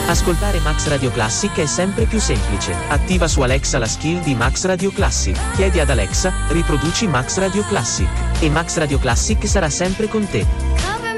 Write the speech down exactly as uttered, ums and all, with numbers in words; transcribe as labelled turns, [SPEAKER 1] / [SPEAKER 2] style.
[SPEAKER 1] Ascoltare Max Radio Classic è sempre più semplice. Attiva su Alexa la skill di Max Radio Classic. Chiedi ad Alexa, riproduci Max Radio Classic. E Max Radio Classic sarà sempre con te.